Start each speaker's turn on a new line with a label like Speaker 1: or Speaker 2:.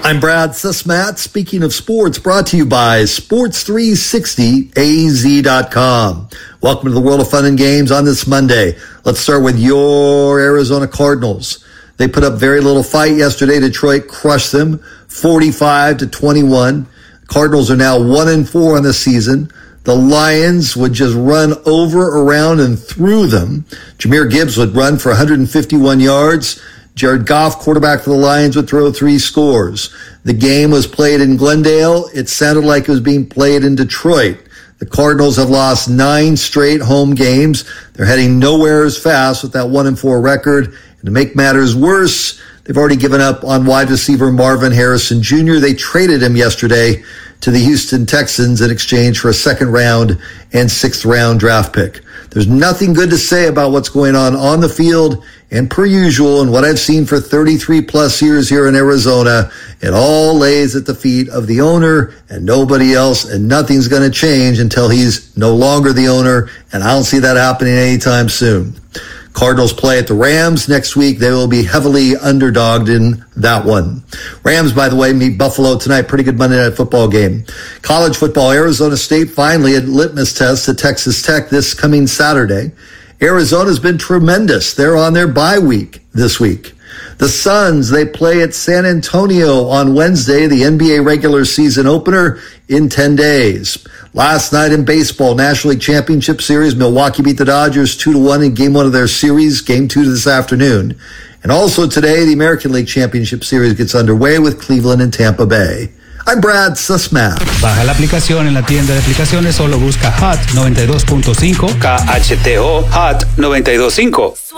Speaker 1: I'm Brad Susmat. Speaking of sports, brought to you by Sports360AZ.com. Welcome to the world of fun and games on this Monday. Let's start with your Arizona Cardinals. They put up very little fight yesterday. Detroit crushed them 45-21. Cardinals are now 1-4 on the season. The Lions would just run over, around, and through them. Jahmyr Gibbs would run for 151 yards. Jared Goff, quarterback for the Lions, would throw 3 scores. The game was played in Glendale. It sounded like it was being played in Detroit. The Cardinals have lost 9 straight home games. They're heading nowhere as fast with that 1-4 record. And to make matters worse, they've already given up on wide receiver Marvin Harrison Jr. They traded him yesterday to the Houston Texans in exchange for a 2nd round and 6th round draft pick. There's nothing good to say about what's going on the field, and per usual, and what I've seen for 33 plus years here in Arizona, it all lays at the feet of the owner and nobody else, and nothing's going to change until he's no longer the owner, and I don't see that happening anytime soon. Cardinals play at the Rams next week. They will be heavily underdogged in that one. Rams, by the way, meet Buffalo tonight. Pretty good Monday Night Football game. College football, Arizona State finally had litmus tests at Texas Tech this coming Saturday. Arizona's been tremendous. They're on their bye week this week. The Suns, they play at San Antonio on Wednesday, the NBA regular season opener in 10 days. Last night in baseball, National League Championship Series, Milwaukee beat the Dodgers 2-1 in Game 1 of their series, Game 2 this afternoon. And also today, the American League Championship Series gets underway with Cleveland and Tampa Bay. I'm Brad Susmat.
Speaker 2: Baja la aplicación en la tienda de aplicaciones, solo busca Hot 92.5 KHTO Hot 92.5.